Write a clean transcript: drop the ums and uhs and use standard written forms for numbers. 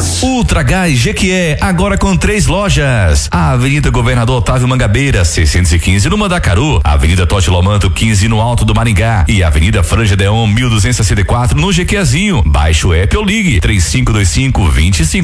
Gás. Ultra Gás Jequié, agora com 3 lojas. A Avenida Governador Otávio Mangabeira, 615 no Mandacaru. Avenida Totti Lomanto, 15 no Alto do Maringá. E Avenida Franja Deon, 1264 no Jequiézinho. Baixe o app ou ligue 3525 25